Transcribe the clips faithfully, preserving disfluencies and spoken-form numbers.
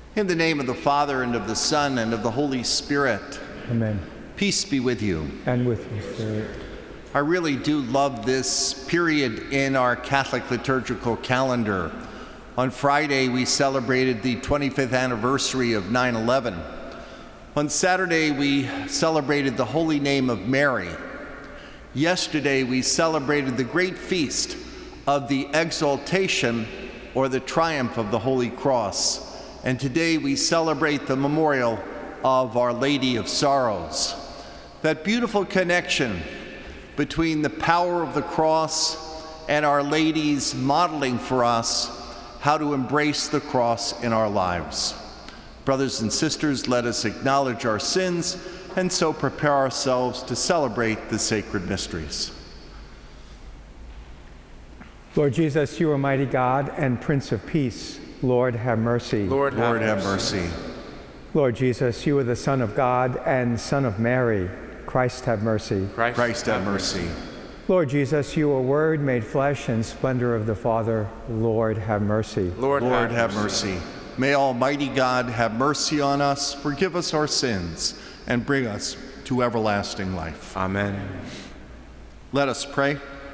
In the name of the Father, and of the Son, and of the Holy Spirit. Amen. Peace be with you. And with your spirit. I really do love this period in our Catholic liturgical calendar. On Friday, we celebrated the twenty-fifth anniversary of nine eleven. On Saturday, we celebrated the Holy Name of Mary. Yesterday, we celebrated the great feast of the exaltation or the triumph of the Holy Cross. And today we celebrate the memorial of Our Lady of Sorrows. That beautiful connection between the power of the cross and Our Lady's modeling for us how to embrace the cross in our lives. Brothers and sisters, let us acknowledge our sins and so prepare ourselves to celebrate the sacred mysteries. Lord Jesus, you are mighty God and Prince of Peace. Lord, have mercy. Lord, have, Lord, have mercy. mercy. Lord Jesus, you are the Son of God and Son of Mary. Christ, have mercy. Christ, Christ have mercy. Lord Jesus, you are Word made flesh and splendor of the Father. Lord, have mercy. Lord, Lord have, have mercy. mercy. May Almighty God have mercy on us, forgive us our sins, and bring us to everlasting life. Amen. Let us pray.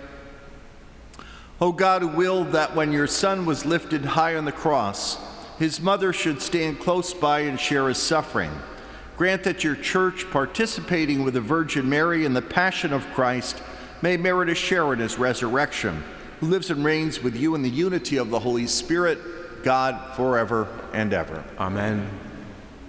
O God, who willed that when your Son was lifted high on the cross, his mother should stand close by and share his suffering, grant that your church, participating with the Virgin Mary in the passion of Christ, may merit a share in his resurrection, who lives and reigns with you in the unity of the Holy Spirit, God, forever and ever. Amen.